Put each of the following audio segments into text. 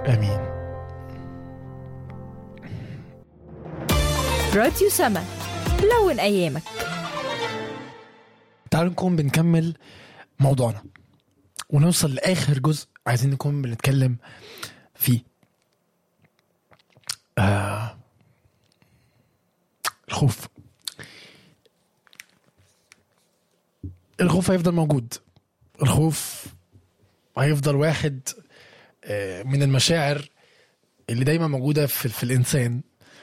امين. راديو سما، لون ايامك. تعالوا نكون بنكمل موضوعنا ونوصل لاخر جزء عايزين نكون بنتكلم فيه. الخوف. الخوف هيفضل موجود. الخوف هيفضل واحد من المشاعر اللي دايما موجودة في الإنسان.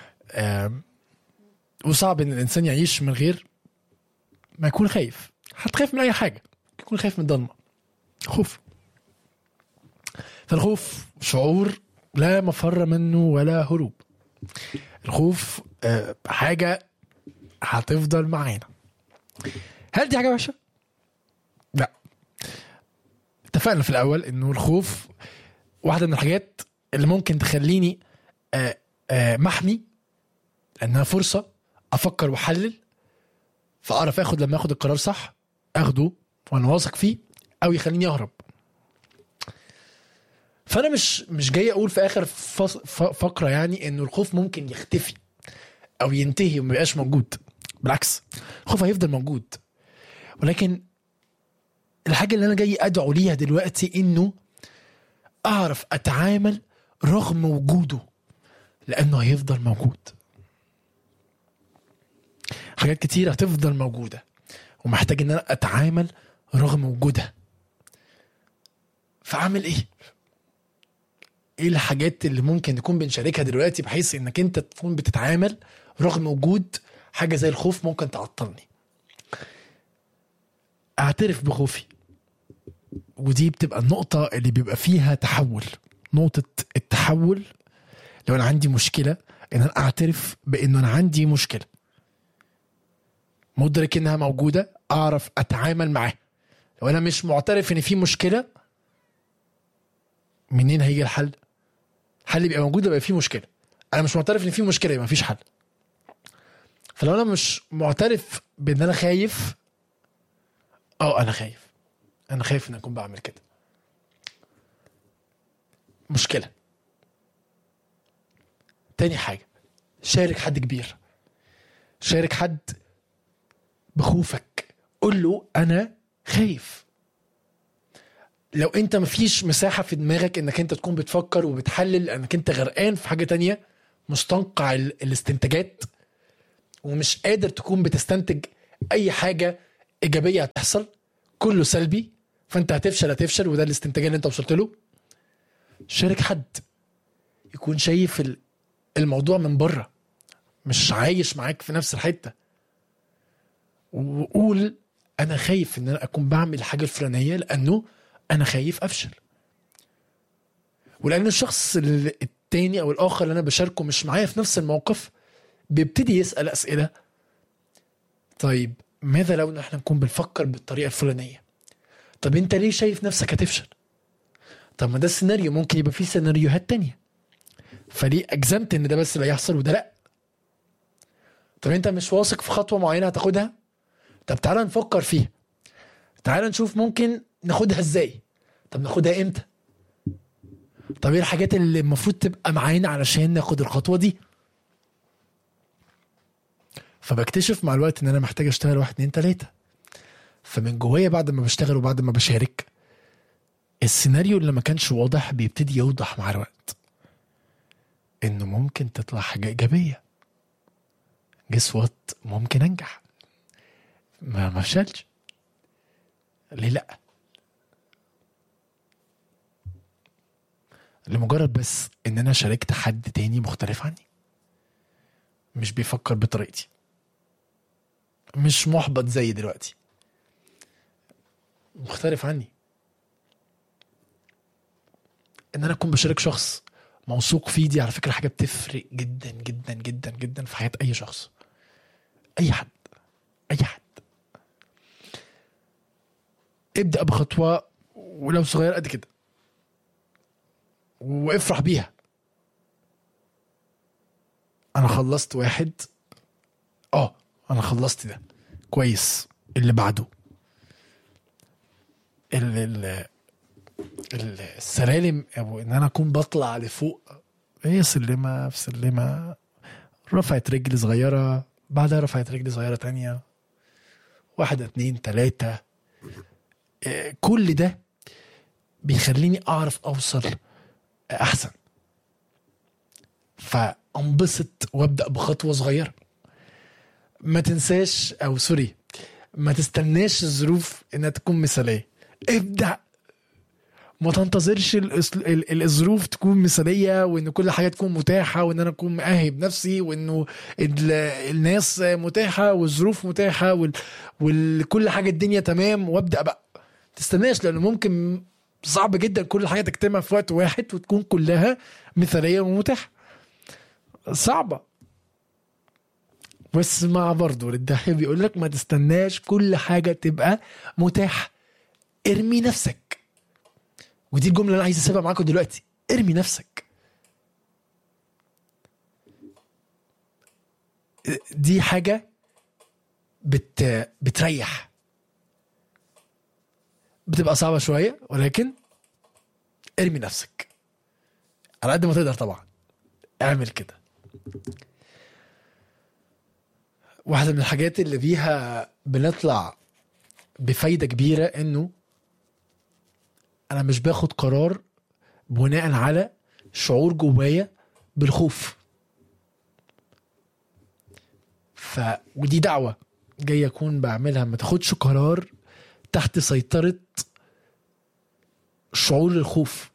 وصعب إن الإنسان يعيش من غير ما يكون خايف. هتخاف من أي حاجة، يكون خايف من الضلمة. خوف. فالخوف شعور لا مفر منه ولا هروب. الخوف حاجة هتفضل معانا. هل دي حاجة وحشة؟ لا. اتفقنا في الأول إنه الخوف واحدة من الحاجات اللي ممكن تخليني محمي، لأنها فرصة أفكر وحلل، فأعرف أخد لما أخد القرار صح أخده وأنا واثق فيه، أو يخليني أهرب. فأنا مش جاي أقول في آخر فقرة يعني إنه الخوف ممكن يختفي أو ينتهي وما يبقاش موجود. بالعكس، الخوف هيفضل موجود، ولكن الحاجة اللي أنا جاي أدعو ليها دلوقتي إنه أعرف أتعامل رغم وجوده، لأنه هيفضل موجود. حاجات كتير هتفضل موجودة ومحتاج إن أنا أتعامل رغم وجودها. فأعمل إيه الحاجات اللي ممكن نكون بنشاركها دلوقتي بحيث إنك أنت تكون بتتعامل رغم وجود حاجة زي الخوف ممكن تعطلني؟ أعترف بخوفي، ودي بتبقى النقطة اللي بيبقى فيها تحول. نقطة التحول لو أنا عندي مشكلة، إن أنا أعترف بإنه أنا عندي مشكلة، مدرك إنها موجودة، أعرف أتعامل معها. لو أنا مش معترف إن في مشكلة، منين هيجي الحل؟ الحل يبقى موجود يبقى في مشكلة. أنا مش معترف إن في مشكلة يبقى مفيش حل. فلو أنا مش معترف بإن أنا خايف، أنا خايف إن أكون بعمل كده، مشكلة. تاني حاجة، شارك حد كبير، شارك حد بخوفك، قل له أنا خايف. لو أنت مفيش مساحة في دماغك إنك أنت تكون بتفكر وبتحلل، إنك أنت غرقان في حاجة تانية، مستنقع الاستنتاجات، ومش قادر تكون بتستنتج أي حاجة إيجابية هتحصل، كله سلبي، فأنت هتفشل، وده الاستنتاج اللي أنت وصلت له. شارك حد يكون شايف الموضوع من بره، مش عايش معاك في نفس الحتة، وقول أنا خايف إن أنا أكون بعمل الحاجة الفلانية لأنه أنا خايف أفشل. ولأن الشخص التاني أو الآخر اللي أنا بشاركه مش معايا في نفس الموقف، بيبتدي يسأل أسئلة. طيب ماذا لو نحن نكون بنفكر بالطريقة الفلانية؟ طب أنت ليه شايف نفسك هتفشل؟ طب ما ده السيناريو، ممكن يبقى فيه سيناريوهات تانية، فليه أجزمت إن ده بس اللي هيحصل وده لأ؟ طب أنت مش واثق في خطوة معينة هتاخدها؟ طب تعالى نفكر فيها، تعالى نشوف ممكن ناخدها إزاي. طب ناخدها إمتى؟ طب إيه الحاجات اللي المفروض تبقى معانا علشان ناخد الخطوة دي؟ فبكتشف مع الوقت إن أنا محتاج أشتغل 1 2 3. فمن جوايا بعد ما بشتغل وبعد ما بشارك، السيناريو اللي ما كانش واضح بيبتدي يوضح مع الوقت، إنه ممكن تطلع حاجة إيجابية. جس وات، ممكن أنجح، ما فشلش، ليه لأ؟ لمجرد بس إن أنا شاركت حد تاني مختلف عني، مش بيفكر بطريقتي، مش محبط زي دلوقتي، مختلف عني. إن أنا أكون بشارك شخص موثوق فيه، دي على فكرة حاجة بتفرق جدا جدا جدا جدا في حياة أي شخص، أي حد. ابدأ بخطوة ولو صغير قد كده، وافرح بيها. أنا خلصت 1، أنا خلصت ده كويس، اللي بعده السلالم او ان انا اكون بطلع لفوق، هي سلمة في سلمة، رفعت رجل صغيرة بعدها رفعت رجل صغيرة تانية، 1 2 3، كل ده بيخليني اعرف اوصل احسن، فانبسط وابدأ بخطوة صغيرة. ما تنساش او سوري ما تستناش الظروف انها تكون مثالية، ابدأ. ما تنتظرش الظروف تكون مثالية وان كل حاجة تكون متاحة وان انا اكون مأهب نفسي وانه الناس متاحة والظروف متاحة وكل حاجة الدنيا تمام وابدأ بقى. تستناش، لانه ممكن صعب جدا كل حاجة تجتمع في وقت واحد وتكون كلها مثالية ومتاحة، صعبة. بس مع برضو الدحيح بيقول لك ما تستناش كل حاجة تبقى متاحة، ارمي نفسك. ودي الجملة اللي انا عايز اسيبها معاكم دلوقتي، ارمي نفسك. دي حاجة بتريح، بتبقى صعبة شوية ولكن ارمي نفسك على قد ما تقدر. طبعا اعمل كده. واحدة من الحاجات اللي بيها بنطلع بفايدة كبيرة انه انا مش باخد قرار بناء على شعور جوايا بالخوف. ودي دعوة جاي اكون بعملها، ما تاخدش قرار تحت سيطرة شعور الخوف،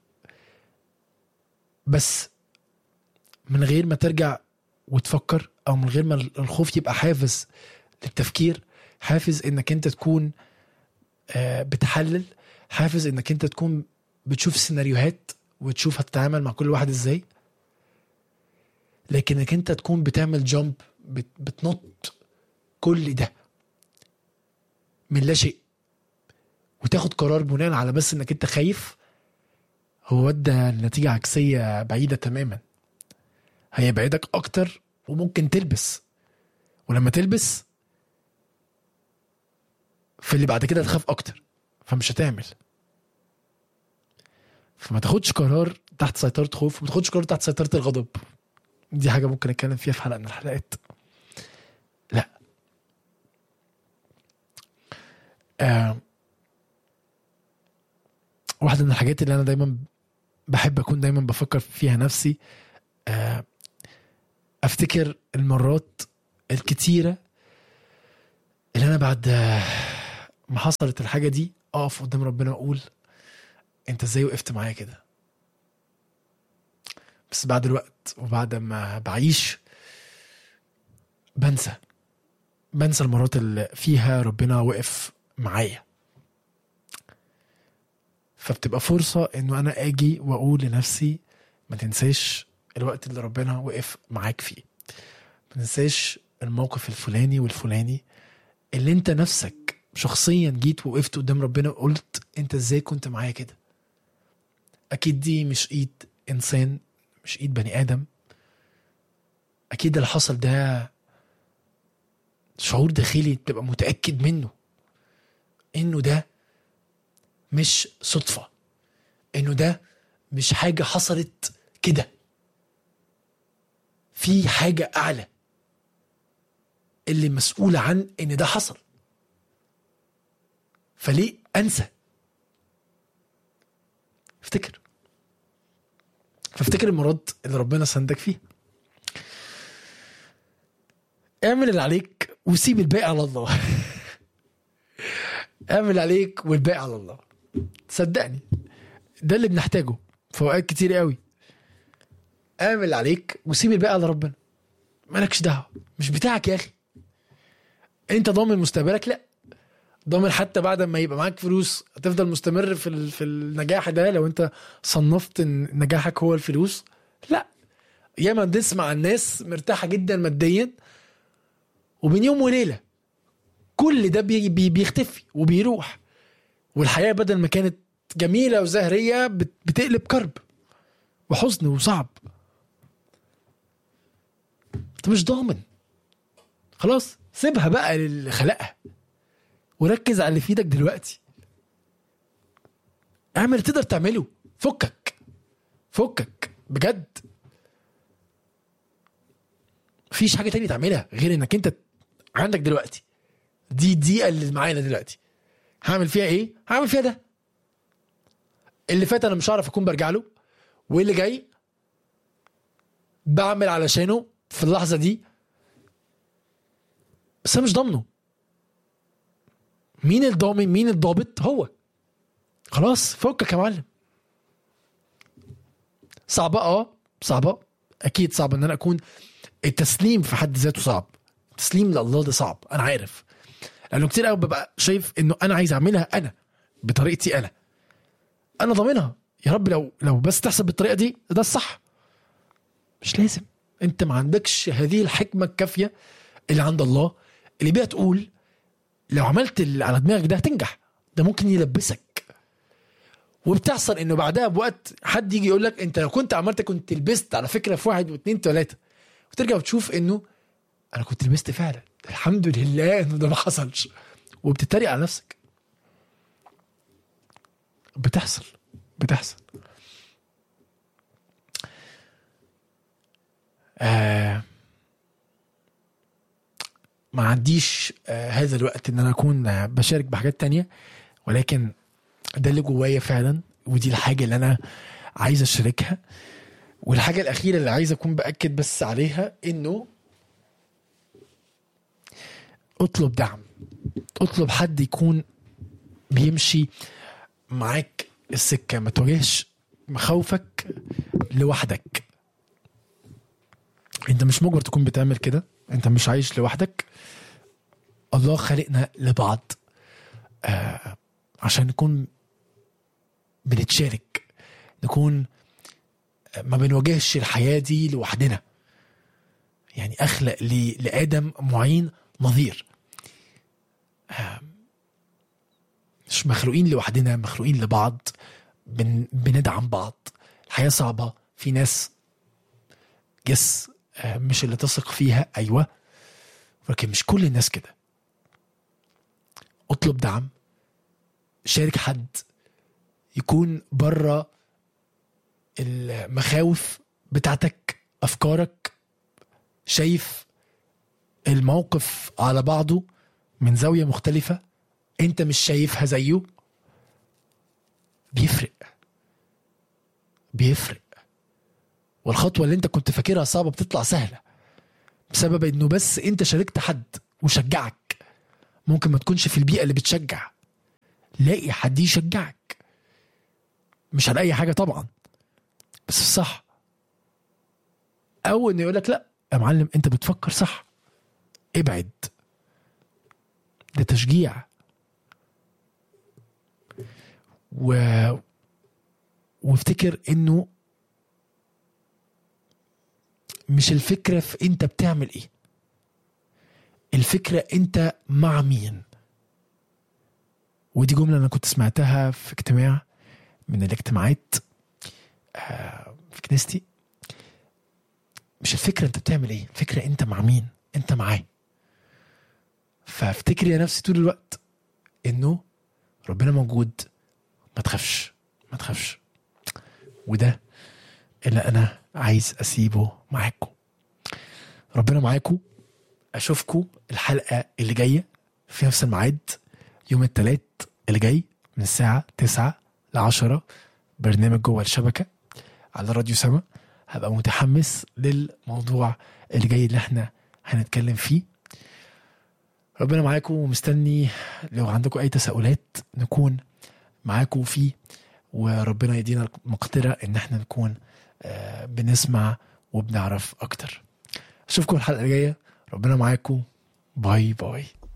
بس من غير ما ترجع وتفكر، او من غير ما الخوف يبقى حافز للتفكير، حافز انك انت تكون بتحلل، حافز انك انت تكون بتشوف سيناريوهات وتشوف هتتعامل مع كل واحد ازاي، لكن انك انت تكون بتعمل جامب، بتنط كل ده من لا شيء وتاخد قرار بناء على بس انك انت خايف، هو ده النتيجة عكسية بعيدة تماما. هيبعدك اكتر وممكن تلبس، ولما تلبس في اللي بعد كده تخاف اكتر فمش هتعمل. فما تاخدش قرار تحت سيطرة خوف، وما تاخدش قرار تحت سيطرة الغضب. دي حاجة ممكن اتكلم فيها في حلقة من الحلقات. لا، واحدة من الحاجات اللي انا دايما بحب اكون دايما بفكر فيها نفسي، افتكر المرات الكتيرة اللي انا بعد ما حصلت الحاجة دي اقف قدام ربنا واقول انت ازاي وقفت معايا كده. بس بعد الوقت وبعد ما بعيش بنسى المرات اللي فيها ربنا وقف معايا. فبتبقى فرصة انه انا اجي واقول لنفسي ما تنساش الوقت اللي ربنا وقف معاك فيه، ما تنساش الموقف الفلاني والفلاني اللي انت نفسك شخصيا جيت وقفت قدام ربنا وقلت انت ازاي كنت معايا كده. اكيد دي مش ايد انسان، مش ايد بني ادم، اكيد اللي حصل ده شعور داخلي تبقى متأكد منه انه ده مش صدفة، انه ده مش حاجة حصلت كده، في حاجة اعلى اللي مسؤولة عن ان ده حصل. فليه انسى؟ فافتكر المرات اللي ربنا سندك فيها. اعمل اللي عليك وسيب الباقي على الله. اعمل عليك والباقي على الله. صدقني ده اللي بنحتاجه في اوقات كتير قوي. اعمل اللي عليك وسيب الباقي على ربنا. مالكش دعوه، مش بتاعك يا اخي. انت ضامن مستقبلك؟ لا. ضامن حتى بعد ما يبقى معاك فلوس هتفضل مستمر في النجاح ده لو انت صنفت ان نجاحك هو الفلوس؟ لا. ياما نسمع الناس مرتاحه جدا ماديا وبين يوم وليله كل ده بيختفي وبيروح، والحياه بدل ما كانت جميله وزهريه بتقلب كرب وحزن وصعب. انت مش ضامن، خلاص سيبها بقى للي خلقها وركز على اللي في ايدك دلوقتي. اعمل اللي تقدر تعمله. فكك بجد. مفيش حاجه تانية تعملها غير انك انت عندك دلوقتي دي الدقيقه اللي معانا دلوقتي، هعمل فيها ايه؟ هعمل فيها ده. اللي فات انا مش هعرف اكون برجع له، واللي جاي بعمل علشانه في اللحظه دي، بس انا مش ضامنه. مين الضامن؟ مين الضابط؟ هو. خلاص فكك يا معلم. صعبة صعبة اكيد، صعب ان انا اكون، التسليم في حد ذاته صعب، التسليم لله ده صعب، انا عارف، لانه كتير قوي ببقى شايف انه انا عايز اعملها انا بطريقتي، انا ضامنها يا رب، لو بس تحسب بالطريقه دي ده الصح. مش لازم، انت ما عندكش هذه الحكمه الكافيه اللي عند الله اللي بيها تقول لو عملت اللي على دماغك ده هتنجح. ده ممكن يلبسك، وبتحصل انه بعدها بوقت حد يجي يقول لك انت لو كنت عملت كنت لبست على فكره في 1 و2 3، وترجع وتشوف انه انا كنت لبست فعلا، الحمد لله انه ده ما حصلش، وبتتريق على نفسك. بتحصل. ما عنديش هذا الوقت ان انا اكون بشارك بحاجات تانية، ولكن ده اللي جوايا فعلا، ودي الحاجة اللي انا عايز اشاركها. والحاجة الاخيرة اللي عايز اكون باكد بس عليها، انه اطلب دعم، اطلب حد يكون بيمشي معاك السكة، ما تواجهش مخاوفك لوحدك. انت مش مجبر تكون بتعمل كده، انت مش عايش لوحدك. الله خلقنا لبعض عشان نكون بنتشارك، نكون ما بنواجهش الحياة دي لوحدنا. يعني اخلق لآدم معين نظير. مش مخلوقين لوحدنا، مخلوقين لبعض، بندعم بعض. الحياة صعبة، في ناس مش اللي تثق فيها، أيوة، ولكن مش كل الناس كده. اطلب دعم، شارك حد يكون بره المخاوف بتاعتك، أفكارك، شايف الموقف على بعضه من زاوية مختلفة انت مش شايفها زيه. بيفرق. والخطوة اللي انت كنت فاكرها صعبة بتطلع سهلة بسبب انه بس انت شاركت حد وشجعك. ممكن ما تكونش في البيئة اللي بتشجع، لاقي حد يشجعك، مش على اي حاجة طبعا، بس الصح. او انه يقولك لا يا معلم انت بتفكر صح، ابعد. ده تشجيع. وافتكر انه مش الفكرة في انت بتعمل ايه، الفكرة انت مع مين. ودي جملة انا كنت سمعتها في اجتماع من الاجتماعات في كنيستي. مش الفكرة انت بتعمل ايه، الفكرة انت مع مين، انت معاه. فافتكر يا نفسي طول الوقت انه ربنا موجود، ما تخافش. وده اللي انا عايز اسيبه معاكم. ربنا معاكم. اشوفكم الحلقة اللي جاية في نفس الميعاد يوم الثلاث اللي جاي من الساعة 9 ل10، برنامج جوه الشبكة على راديو سما. هبقى متحمس للموضوع اللي جاي اللي احنا هنتكلم فيه. ربنا معاكم، ومستني لو عندكم اي تساؤلات نكون معاكم فيه، وربنا يدينا المقدرة ان احنا نكون بنسمع وبنعرف اكتر. اشوفكم الحلقة الجاية. ربنا معاكم. باي باي.